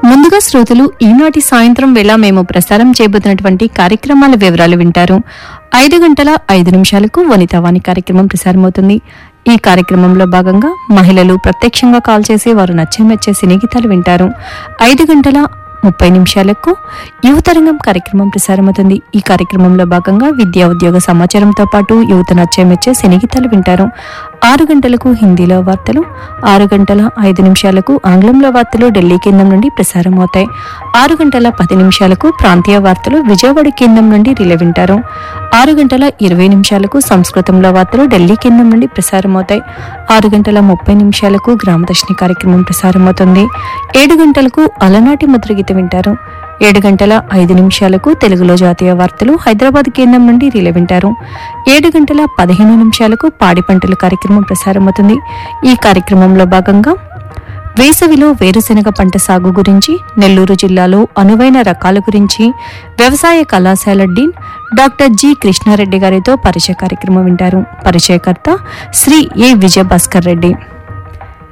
ముందుగా శ్రోతలు ఈనాటి సాయంత్రం వేళ మేము ప్రసారం చేయబోతున్నటువంటి కార్యక్రమాల వివరాలు వింటారు. 5:05 వనితావాణి కార్యక్రమం ప్రసారమవుతుంది. ఈ కార్యక్రమంలో భాగంగా మహిళలు ప్రత్యక్షంగా కాల్ చేసి వారు నచ్చే సినీ గీతాలు వింటారు. 5:30 యువతరంగం కార్యక్రమం ప్రసారమవుతుంది. ఈ కార్యక్రమంలో భాగంగా విద్యా ఉద్యోగ సమాచారంతో పాటు యువత నచ్చే సినీ గీతాలు వింటారు. 6 గంటలకు హిందీలో వార్తలు, 6:05 ఆంగ్లంలో వార్తలు ఢిల్లీ కేంద్రం నుండి ప్రసారం అవుతాయి. 6:10 ప్రాంతీయ వార్తలు విజయవాడ కేంద్రం నుండి రిలే వింటారు. 6:20 సంస్కృతంలో వార్తలు ఢిల్లీ కేంద్రం నుండి ప్రసారం అవుతాయి. 6:30 గ్రామదర్శిని కార్యక్రమం ప్రసారమవుతుంది. 7 గంటలకు అలనాటి ముద్రగీత వింటారు. 7:05 తెలుగులో జాతీయ వార్తలు హైదరాబాద్ కేంద్రం నుండి రిలే వింటారు. 7:15 పాడి పంటల కార్యక్రమం ప్రసారమవుతుంది. ఈ కార్యక్రమంలో భాగంగా వేసవిలో వేరుశెనగ పంట సాగు గురించి, నెల్లూరు జిల్లాలో అనువైన రకాల గురించి వ్యవసాయ కళాశాల డీన్ డాక్టర్ జి కృష్ణారెడ్డి గారితో పరిచయ కార్యక్రమం వింటారు. పరిచయకర్త శ్రీ ఏ విజయభాస్కర్ రెడ్డి.